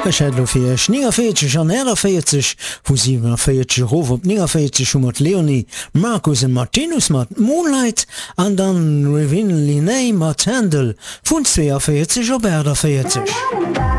Ech het lo fir 49 an Ärer 40 vu 47 Rof op 49 mat Leonie, Markus en Martinus mat Moonlight an dann Revin Linné mat Handel vun 42 op Äder 40.